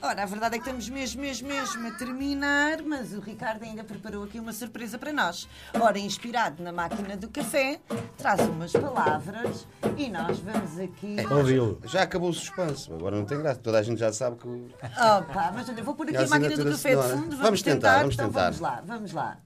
Ora, a verdade é que estamos mesmo a terminar, mas o Ricardo ainda preparou aqui uma surpresa para nós. Ora, inspirado na máquina do café, traz umas palavras e nós vamos aqui... Ouvi-lo. Já acabou o suspense, agora não tem graça. Toda a gente já sabe que... Opa, mas olha, vou pôr aqui a máquina do café de fundo. Vamos tentar. Então vamos lá.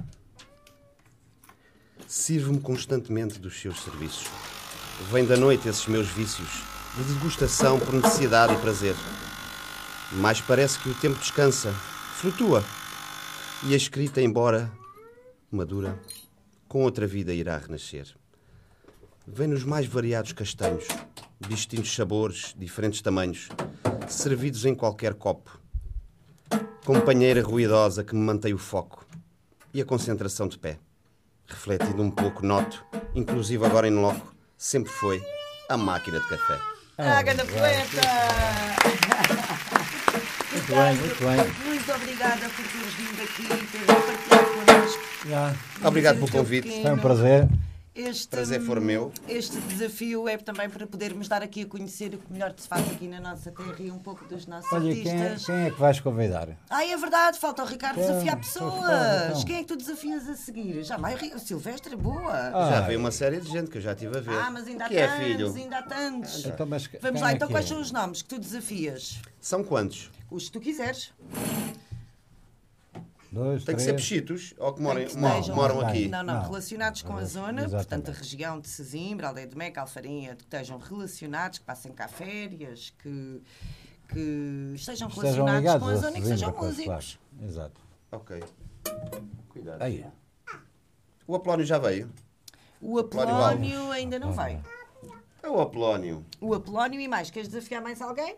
Sirvo-me constantemente dos seus serviços. Vem da noite esses meus vícios, de degustação por necessidade e prazer. Mas parece que o tempo descansa, flutua. E a escrita, embora madura, com outra vida irá renascer. Vem nos mais variados castanhos, distintos sabores, diferentes tamanhos, servidos em qualquer copo. Companheira ruidosa que me mantém o foco e a concentração de pé. Refletindo um pouco, noto, inclusive agora em loco, sempre foi a máquina de café. Grande poeta! Muito bem. Muito obrigada por teres vindo aqui, teres partilhado connosco. Obrigado pelo convite. Foi um prazer. Prazer for meu. Este desafio é também para podermos dar aqui a conhecer o que melhor se faz aqui na nossa terra e um pouco dos nossos Olha, artistas. quem é que vais convidar? É verdade, falta o Ricardo desafiar pessoas. Então. Quem é que tu desafias a seguir? Já vai o Silvestre, boa. Já veio uma série de gente que eu já estive a ver. Mas ainda há que tantos, é filho? ainda há tantos. Então, mas Vamos quem lá, é então que quais é? são os nomes que tu desafias? São quantos? Os que tu quiseres. 2, Tem que 3. ser pechitos ou que Tem que estejam- moram aqui? Não, relacionados com a zona, Exatamente. portanto, a região de Sesimbra, Aldeia de Meca, Alfarinha, que estejam relacionados, que passem cá férias, que estejam relacionados ligados com a a zona e que sejam Sesimbra, músicos. claro. Exato. Ok. Cuidado. Aí. O Apolónio já veio? O Apolónio ainda não veio. É o Apolónio. O Apolónio e mais. Queres desafiar mais alguém?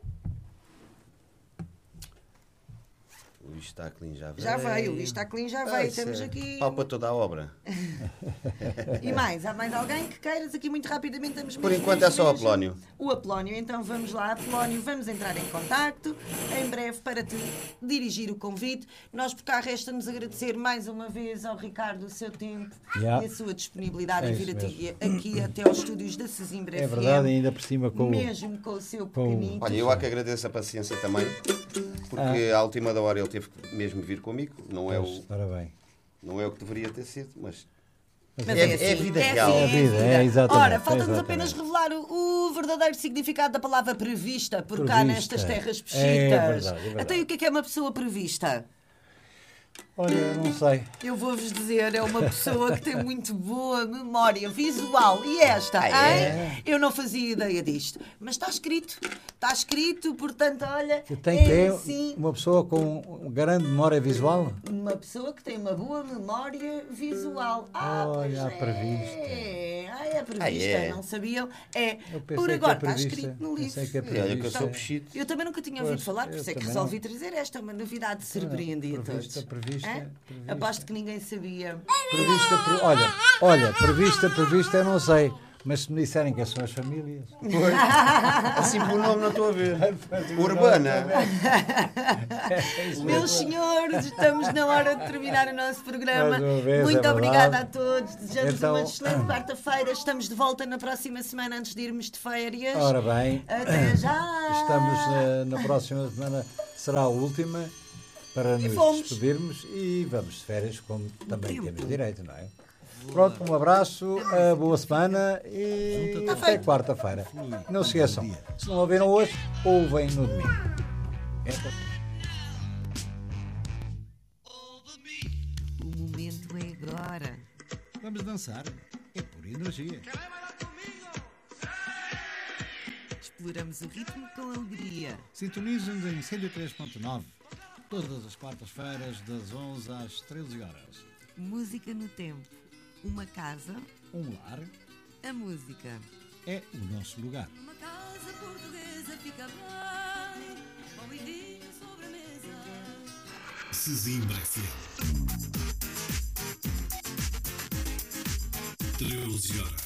O Luís Taclin já veio. Já veio. O Luís Taclin já veio. Temos aqui... Pau para toda a obra. E mais? Há mais alguém que queiras aqui muito rapidamente? Estamos Por mesmo, enquanto é só o Apolónio. O Apolónio, então vamos lá, Apolónio, vamos entrar em contacto em breve para te dirigir o convite. Nós por cá resta-nos agradecer mais uma vez ao Ricardo o seu tempo e a sua disponibilidade em vir aqui até aos estúdios da Sesimbra É FM, verdade, ainda por cima com mesmo com o seu pequenito. Olha, eu há que agradeço a paciência também, porque à última da hora ele teve que mesmo vir comigo. Não é o que deveria ter sido, mas é a vida real. É a vida, é exatamente. Ora, falta-nos exatamente. apenas revelar o verdadeiro significado da palavra prevista por cá Prevista. nestas terras pechitas. É verdade. Então, e o que é uma pessoa prevista? Olha, não sei. Eu vou-vos dizer, é uma pessoa que tem muito boa memória visual. E esta, hein? Eu não fazia ideia disto. Mas está escrito, portanto, olha, Tem que ter assim, uma pessoa com grande memória visual? uma pessoa que tem uma boa memória visual. Olha, Pois a prevista. É prevista, é? não sabiam? É, Eu pensei por que agora, é está prevista. escrito no livro. Pensei que é olha que eu prevista. sou pechito. Eu também nunca tinha ouvido Pois, falar, por eu isso é que também resolvi trazer esta, uma novidade que surpreendia a todos. Prevista. Hã? Aposto que ninguém sabia. Olha, prevista eu não sei. Mas se me disserem que são as famílias. Assim por nome não estou a ver. Urbana. Meus senhores, estamos na hora de terminar o nosso programa. Mais uma vez, Muito é obrigada verdade. a todos. Desejamos Então, uma excelente quarta-feira. Estamos de volta na próxima semana antes de irmos de férias. Ora bem, Até já! estamos na próxima semana, será a última, para nos fomos. despedirmos e vamos de férias, como também temos direito, não é? Pronto, um abraço, boa semana e até quarta-feira. Não se esqueçam, se não ouviram hoje, ouvem no domingo. O momento é agora. Vamos dançar. É pura energia. Exploramos o ritmo com alegria. Sintonizem-nos em 103.9. Todas as quartas-feiras, das 11 às 13 horas. Música no tempo. Uma casa, Um lar a música. é o nosso lugar. Uma casa portuguesa fica bem, pão e vinho sobre a mesa. Sesimbra FM. 13 horas.